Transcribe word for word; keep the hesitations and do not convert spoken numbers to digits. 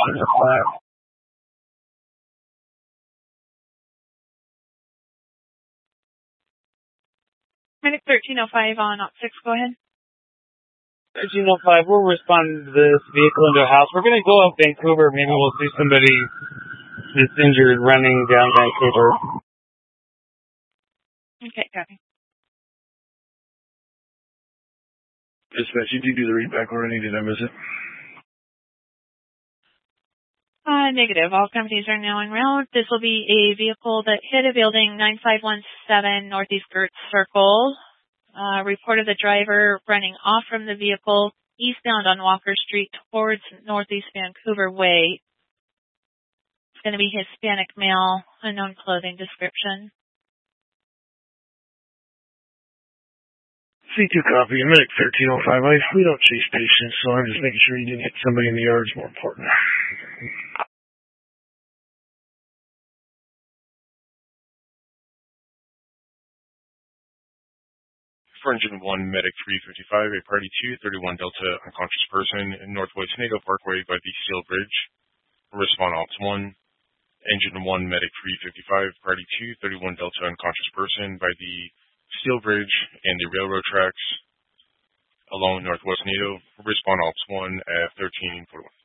Medic thirteen oh five on op six, go ahead. thirteen oh five, we'll respond to this vehicle into a house. We're going to go up Vancouver. Maybe we'll see somebody that's injured running down Vancouver. Okay, copy. Dispatch, did you do the readback already? Did I miss it? Uh, negative. All companies are now en route. This will be a vehicle that hit a building nine five one seven Northeast Gertz Circle. Uh, report of the driver running off from the vehicle eastbound on Walker Street towards Northeast Vancouver Way. It's going to be Hispanic male, unknown clothing description. C two copy, Medic thirteen oh five. I, we don't chase patients, so I'm just making sure you didn't hit somebody in the yard is more important. For engine one, Medic three fifty-five, a party two, thirty-one Delta unconscious person in Northwest Nato Parkway by the Steel Bridge. Respond Ops one. Engine one, Medic three fifty-five, party two, thirty-one Delta unconscious person by the Steel Bridge and the railroad tracks along Northwest Nato. Respond Ops one at thirteen forty-one.